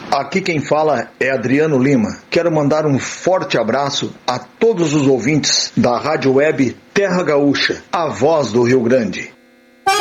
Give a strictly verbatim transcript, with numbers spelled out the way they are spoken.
Aqui quem fala é Adriano Lima. Quero mandar um forte abraço a todos os ouvintes da Rádio Web Terra Gaúcha, a voz do Rio Grande.